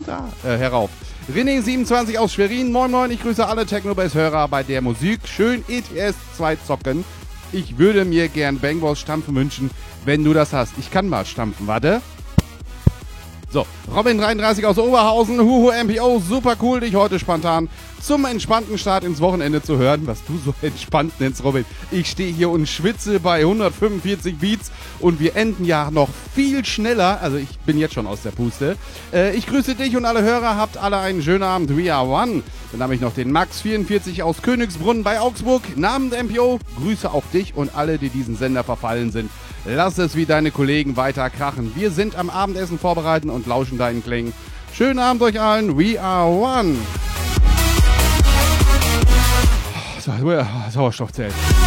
herauf. René27 aus Schwerin, moin moin, ich grüße alle Technobass-Hörer bei der Musik. Schön ETS 2 zocken. Ich würde mir gern Bangballs stampfen wünschen, wenn du das hast. Ich kann mal stampfen, warte. So, Robin33 aus Oberhausen, Huhu MPO, super cool, dich heute spontan zum entspannten Start ins Wochenende zu hören. Was du so entspannt nennst, Robin. Ich stehe hier und schwitze bei 145 Beats und wir enden ja noch viel schneller. Also ich bin jetzt schon aus der Puste. Ich grüße dich und alle Hörer, habt alle einen schönen Abend. We are one. Dann habe ich noch den Max44 aus Königsbrunn bei Augsburg. Namens MPO, grüße auch dich und alle, die diesen Sender verfallen sind. Lass es wie deine Kollegen weiter krachen. Wir sind am Abendessen vorbereiten und lauschen deinen Klängen. Schönen Abend euch allen. We are one. Sauerstoffzelt.